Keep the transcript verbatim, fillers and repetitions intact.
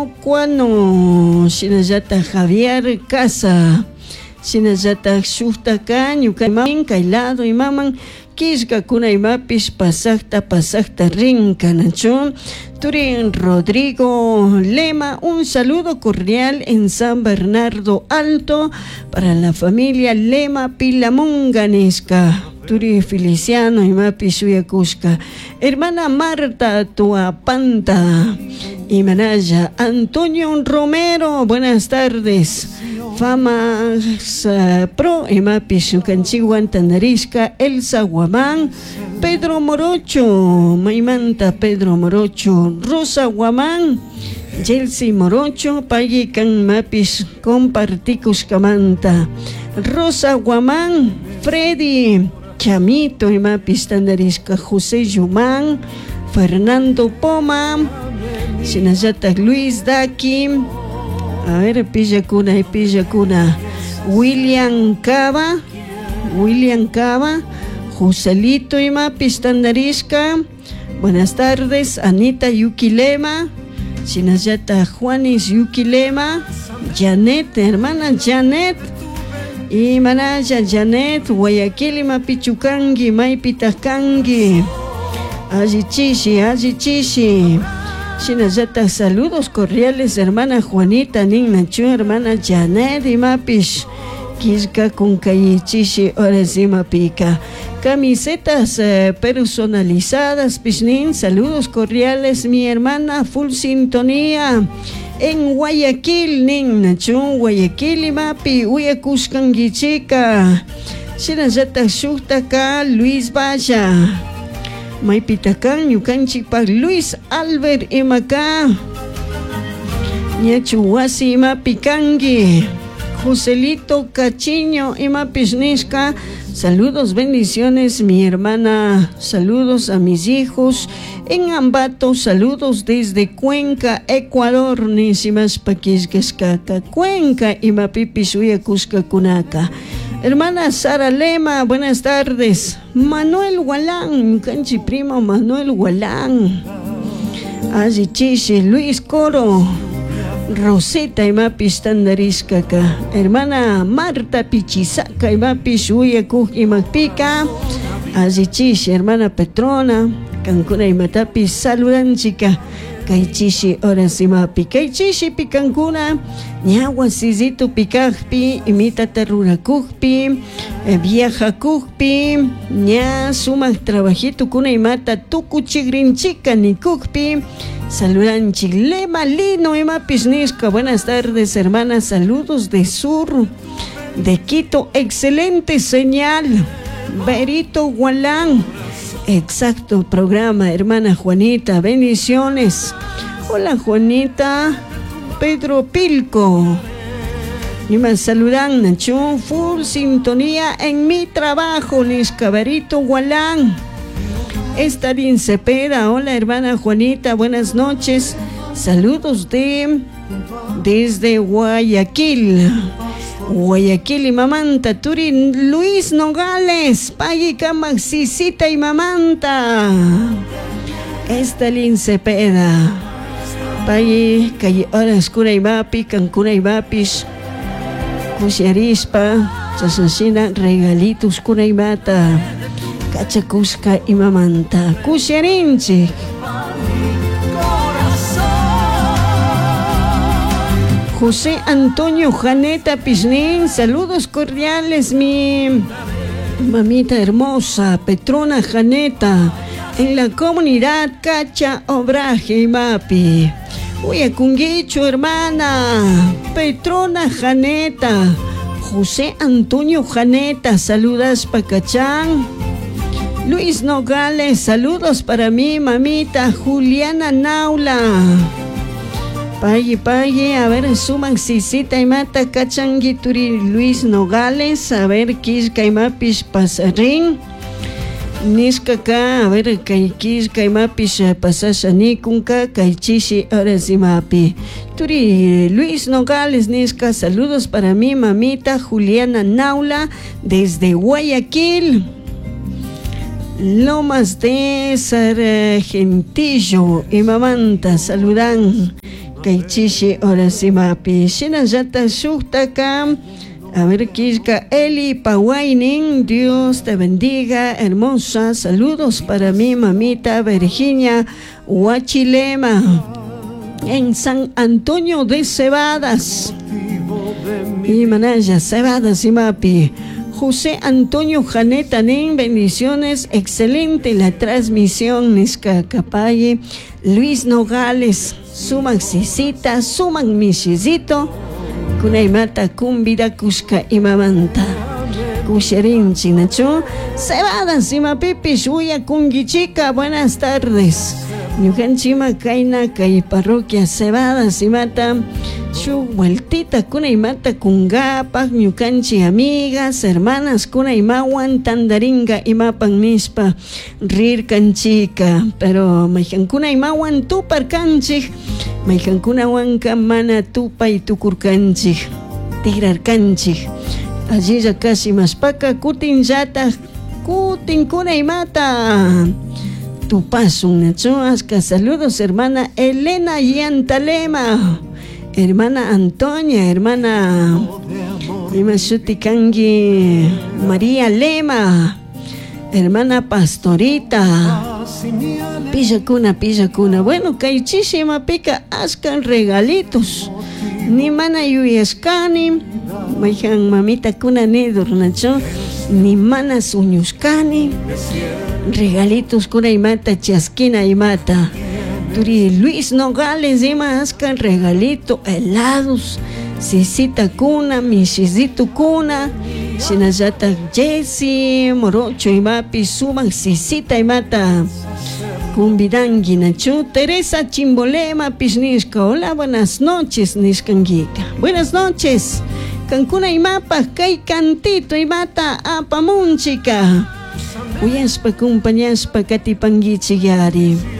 Cuando Shinayata Javier Casa, Shinayata Shuftaka, Ñukaman, Kailado y Maman, Kishka Kunaimapis, Pasakta, Pasakta Rinca, Nachón, Turín Rodrigo Lema, un saludo cordial en San Bernardo Alto para la familia Lema Pilamunganisca. Turi Feliciano y Mapi Suyacushka, hermana Marta Tuapanta y Manaya Antonio Romero, buenas tardes. Famas uh, Pro y Mapi Sucanchiguan Tandarisca, Elsa Guamán, Pedro Morocho, Maimanta Pedro Morocho, Rosa Guamán, Jelsi Morocho, Payi Can Mapis Comparticus Camanta, Rosa Guamán, Freddy Chamito y Mapis Tandarisca, José Yumán, Fernando Poma, Sinayata Luis Daki, a ver, pilla cuna y pilla cuna, William Cava, William Cava, Joselito y Mapis Tandarisca, buenas tardes, Anita Yukilema, Sinayata Juanis Yukilema, Janet, hermana Janet, y Manaya Janet, Guayaquil y Mapichucangi, Maipitacangi, Ajichishi, Ajichishi, Shinayata, saludos cordiales, hermana Juanita, Ninachu, hermana Janet y Mapish, Kishka con Kayichishi, ahora sí Mapica. Camisetas eh, personalizadas, Pishnin, saludos cordiales, mi hermana, full sintonía. En Guayaquil, nin nachun Guayaquil y Mapi, Uyakuscanguichica, Shinayata Shuktaka, Luis Valla, Maipitacan, Yucanchipa, Luis Albert y Macá, Ñachuhuasi y Mapicangi, Joselito Cachiño y Mapishnisca. Saludos, bendiciones, mi hermana, saludos a mis hijos en Ambato, saludos desde Cuenca, Ecuador, Nisimas Paquisquescaca, Cuenca y Mapipisuya Cusca Cunaca. Hermana Sara Lema, buenas tardes. Manuel Gualán, canchi primo Manuel Gualán. Azichishi, Luis Coro. Rosita y Mapis Tandariscaca, hermana Marta Pichisaca y Mapis Uyacuj y Macpica, Azichishi, hermana Petrona, Cancuna y Matapis Saludanchica, Kaichishi, horas y Mapi, Kaichishi Picancuna, Ñagua Sizito Picajpi, Imita Tarura Cujpi, Vieja Cujpi, Ña Suma Trabajito Cuna y Mata Tucuchigrinchica ni Cujpi. Saludan Chilema, Lino y Mapisnisca. Buenas tardes, hermanas. Saludos de sur, de Quito. Excelente señal. Berito Gualán. Exacto programa, hermana Juanita. Bendiciones. Hola, Juanita. Pedro Pilco. Y más saludan, Nacho. Full sintonía en mi trabajo, Nisca. Berito Gualán. Estalín Cepeda, hola hermana Juanita, buenas noches, saludos de desde Guayaquil, Guayaquil y Mamanta, Turín, Luis Nogales, Payica Maxicita y Mamanta, Estalín Cepeda, Payi, Calle Hora Escura y Vapi, Cancuna y Vapis, Cusiarispa, Chasasina, Regalitos Cuna y Mata. Cachacusca y Mamanta, Cusiarinchi. José Antonio Janeta Pisnín, saludos cordiales, mi mamita hermosa, Petrona Janeta, en la comunidad Cacha Obraje y Mapi. Uyacunguicho, hermana, Petrona Janeta, José Antonio Janeta, saludas Pacachán. Luis Nogales, saludos para mí, mamita Juliana Naula. Paye, paye, a ver, suman sisita y mata cachanguituri Luis Nogales, a ver, quisca y mapis pasarín. Niscaca, a ver, quisca y mapis pasasani kunka, caichishi, ahora sí mapi. Turi Luis Nogales, Nisca, saludos para mí, mamita Juliana Naula, desde Guayaquil. Lomas de Sargentillo y Mamanta, saludan. kaychishi orasimapi shinallata shuktaka. A ver, Kishka Eli Pawainin, Dios te bendiga, hermosa. Saludos para mi mamita Virginia Huachilema, en San Antonio de Cebadas. Y Manaya, Cebadas y Mapi. José Antonio Janetanen, bendiciones, excelente la transmisión, Nisca Capaye. Luis Nogales, suman sisita, suman misizito. Kunaimata kumbida kushka imamanta kusherin chinacho Cebadas imapipi shuya kungichica. Buenas tardes, ñukanchima kaina kay parroquia Cebadas imata shu vueltita kunaimata kungapak ñukanchi amigas hermanas kunaimawan tandaringa imapan nispa rirkanchika, pero mayjan kunaimawan tuparkanchik, mayjan kunawanka mana tupay tukurkanchik tirarkanchik. Allí ya casi más paca kutin yata kutin kunaimata tupasun nacho. Asca saludos hermana Elena Yantalema, hermana Antonia, hermana Imashutikangi María Lema, hermana Pastorita, pillacuna, pillacuna. Bueno, kaychishima pica ascan regalitos. Ni mana yuyascani, mayhan mamita kuna nidur nacho, ni mana suñuscani, regalitos kuna imata chasquina imata. Turi Luis Nogales ima ascan regalito, helados, sisita kuna, mishizito kuna, sinayata Jesse, morocho imapi suman sisita imata. Kumbidangi nacho. Teresa Chimbolema Pisnishka. Hola, buenas noches, Nishkanguita. Buenas noches. Cancuna imapa, kay cantito imata apamunchika. Uyaspa compañaspa katipangichi yari.